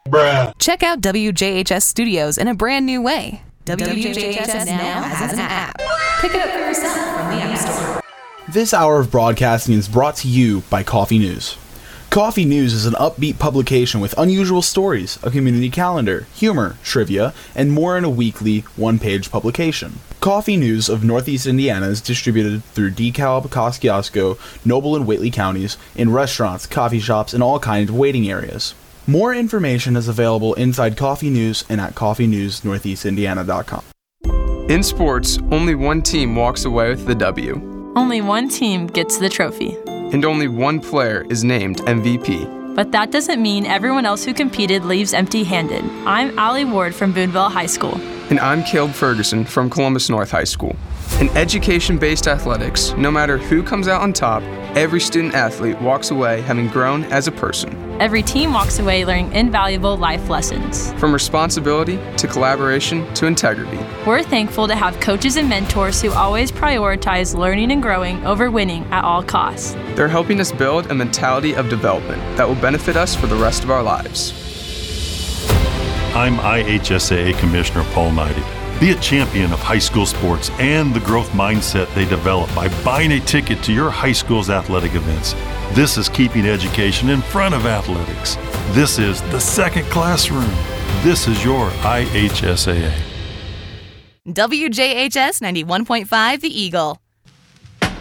Bruh. Check out WJHS Studios in a brand new way. WJHS now has an app. Pick it up for yourself from the App Store. This hour of broadcasting is brought to you by Coffee News. Coffee News is an upbeat publication with unusual stories, a community calendar, humor, trivia, and more in a weekly, one-page publication. Coffee News of Northeast Indiana is distributed through DeKalb, Kosciuszko, Noble and Whately counties, in restaurants, coffee shops, and all kinds of waiting areas. More information is available inside Coffee News and at coffeenewsnortheastindiana.com. In sports, only one team walks away with the W. Only one team gets the trophy. And only one player is named MVP. But that doesn't mean everyone else who competed leaves empty-handed. I'm Allie Ward from Boonville High School. And I'm Caleb Ferguson from Columbus North High School. In education-based athletics, no matter who comes out on top, every student-athlete walks away having grown as a person. Every team walks away learning invaluable life lessons. From responsibility to collaboration to integrity. We're thankful to have coaches and mentors who always prioritize learning and growing over winning at all costs. They're helping us build a mentality of development that will benefit us for the rest of our lives. I'm IHSAA Commissioner Paul Knighty. Be a champion of high school sports and the growth mindset they develop by buying a ticket to your high school's athletic events. This is keeping education in front of athletics. This is the second classroom. This is your IHSAA. WJHS 91.5 The Eagle.